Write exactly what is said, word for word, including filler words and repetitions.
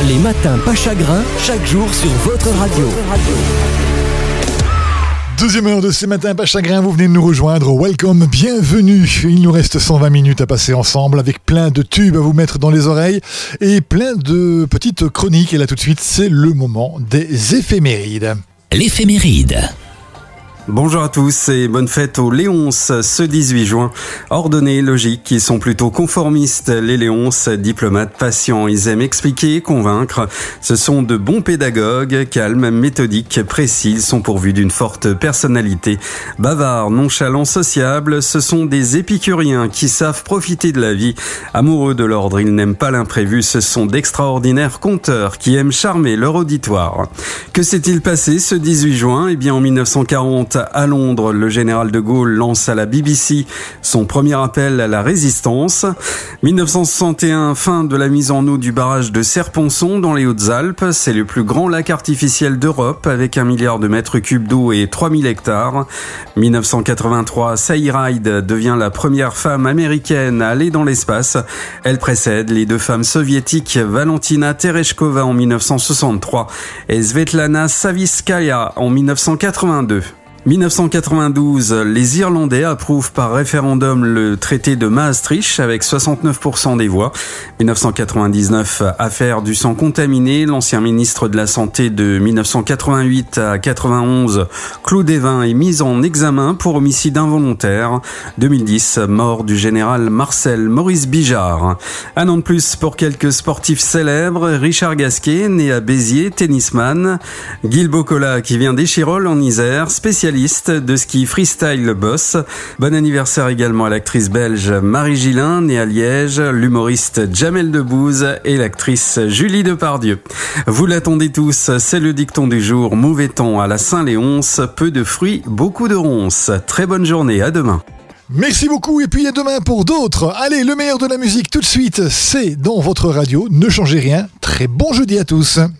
Les matins pas chagrin, chaque jour sur votre radio. Deuxième heure de ces matins pas chagrin, vous venez de nous rejoindre, welcome, bienvenue. Il nous reste cent vingt minutes à passer ensemble avec plein de tubes à vous mettre dans les oreilles et plein de petites chroniques. Et là tout de suite, c'est le moment des éphémérides. L'éphéméride. Bonjour à tous et bonne fête aux Léonces ce dix-huit juin. Ordonnés, logiques, ils sont plutôt conformistes. Les Léonces, diplomates, patients, ils aiment expliquer, convaincre. Ce sont de bons pédagogues, calmes, méthodiques, précis. Ils sont pourvus d'une forte personnalité. Bavards, nonchalants, sociables, ce sont des épicuriens qui savent profiter de la vie. Amoureux de l'ordre, ils n'aiment pas l'imprévu. Ce sont d'extraordinaires conteurs qui aiment charmer leur auditoire. Que s'est-il passé ce dix-huit juin ? Eh bien, en mille neuf cent quarante, à Londres, le général de Gaulle lance à la B B C son premier appel à la résistance. mille neuf cent soixante et un, fin de la mise en eau du barrage de Serponçon dans les Hautes-Alpes. C'est le plus grand lac artificiel d'Europe avec un milliard de mètres cubes d'eau et trois mille hectares. mille neuf cent quatre-vingt-trois, Sally Ride devient la première femme américaine à aller dans l'espace. Elle précède les deux femmes soviétiques Valentina Tereshkova en mille neuf cent soixante-trois et Svetlana Savitskaya en mille neuf cent quatre-vingt-deux. mille neuf cent quatre-vingt-douze, les Irlandais approuvent par référendum le traité de Maastricht avec soixante-neuf pour cent des voix. mille neuf cent quatre-vingt-dix-neuf, affaire du sang contaminé, l'ancien ministre de la Santé de mille neuf cent quatre-vingt-huit à quatre-vingt-onze, Claude Évin, est mis en examen pour homicide involontaire. deux mille dix, mort du général Marcel Maurice Bijard. Un an de plus pour quelques sportifs célèbres. Richard Gasquet, né à Béziers, tennisman. Gil Bocola, qui vient d'Échirolles en Isère, spécialiste de ski freestyle boss. Bon anniversaire également à l'actrice belge Marie Gillin, née à Liège, l'humoriste Jamel Debbouze et l'actrice Julie Depardieu. Vous l'attendez tous, c'est le dicton du jour. Mauvais temps à la Saint-Léonce, peu de fruits, beaucoup de ronces. Très bonne journée, à demain. Merci beaucoup et puis à demain pour d'autres. Allez, le meilleur de la musique tout de suite, c'est dans votre radio. Ne changez rien. Très bon jeudi à tous.